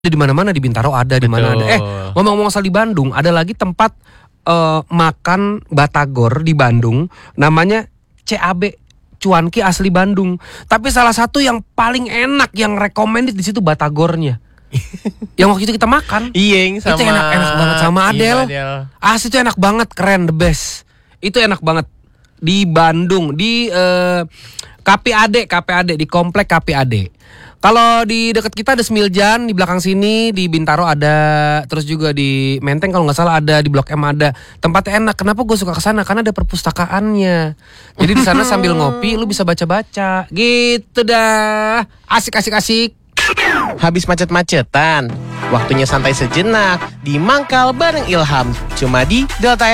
Di mana-mana, di Bintaro ada, di mana ada. Ngomong-ngomong soal di Bandung, ada lagi tempat makan batagor di Bandung, namanya CAB, Cuanki asli Bandung. Tapi salah satu yang paling enak, yang recommended di situ batagornya. Yang waktu itu kita makan. Sama itu enak banget sama Adel. Asli itu enak banget, keren, the best. Itu enak banget di Bandung, di KPAD, di komplek KPAD. Kalau di dekat kita ada Smiljan, di belakang sini di Bintaro ada, terus juga di Menteng kalau nggak salah ada, di Blok M ada. Tempatnya enak. Kenapa gue suka kesana? Karena ada perpustakaannya. Jadi di sana sambil ngopi, lu bisa baca-baca. Gitu dah. Asik. Habis macet-macetan, waktunya santai sejenak di Mangkal bareng Ilham. Cuma di Delta